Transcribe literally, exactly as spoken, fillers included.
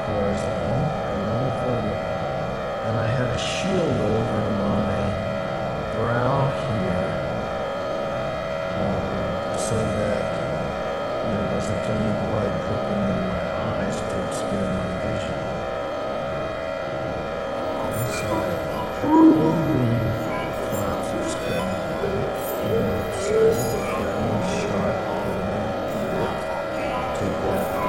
Whereas at home, I really felt it. And I had a shield over my brow here, um, so that there wasn't any blood dripping